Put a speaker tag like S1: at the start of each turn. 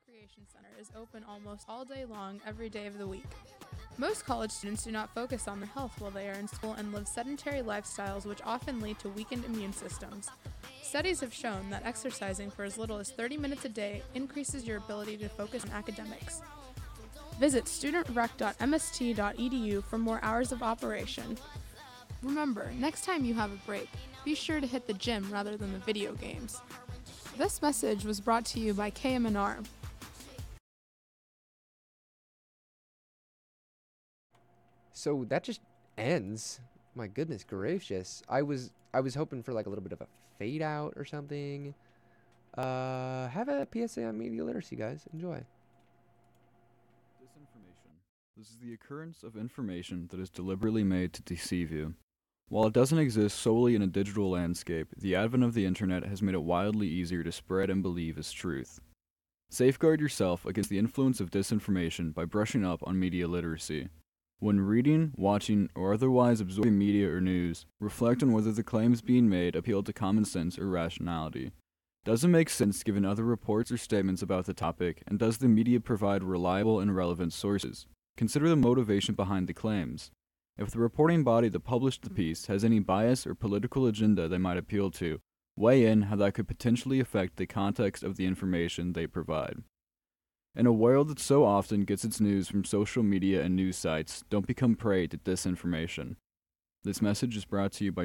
S1: Recreation Center is open almost all day long, every day of the week. Most college students do not focus on their health while they are in school and live sedentary lifestyles, which often lead to weakened immune systems. Studies have shown that exercising for as little as 30 minutes a day increases your ability to focus on academics. Visit studentrec.mst.edu for more hours of operation. Remember, next time you have a break, be sure to hit the gym rather than the video games. This message was brought to you by KMNR.
S2: So that just ends. My goodness gracious. I was hoping for like a little bit of a fade out or something. Have a PSA on media literacy, guys. Enjoy.
S3: Disinformation. This is the occurrence of information that is deliberately made to deceive you. While it doesn't exist solely in a digital landscape, the advent of the internet has made it wildly easier to spread and believe as truth. Safeguard yourself against the influence of disinformation by brushing up on media literacy. When reading, watching, or otherwise absorbing media or news, reflect on whether the claims being made appeal to common sense or rationality. Does it make sense given other reports or statements about the topic, and does the media provide reliable and relevant sources? Consider the motivation behind the claims. If the reporting body that published the piece has any bias or political agenda they might appeal to, weigh in how that could potentially affect the context of the information they provide. In a world that so often gets its news from social media and news sites, don't become prey to disinformation. This message is brought to you by